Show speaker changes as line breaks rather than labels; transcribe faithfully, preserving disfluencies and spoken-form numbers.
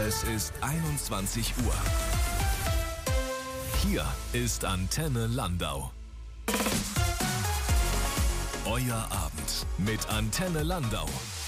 Es ist einundzwanzig Uhr. Hier ist Antenne Landau. Euer Abend mit Antenne Landau.